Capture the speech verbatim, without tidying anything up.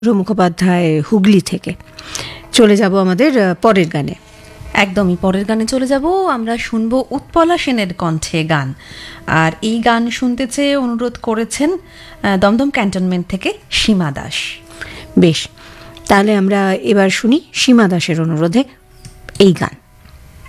মুখোপাধ্যায় হুগলি থেকে। চলে যাব আমাদের পরের গানে। একদমই পরের গানে চলে যাব। আমরা শুনবো উৎপলা সেনের কণ্ঠে গান, আর এই গান শুনতে চেয়ে অনুরোধ করেছেন দমদম ক্যান্টনমেন্ট থেকে সীমা দাস। বেশ, তাহলে আমরা এবার শুনি সীমা দাসের অনুরোধে এই গান।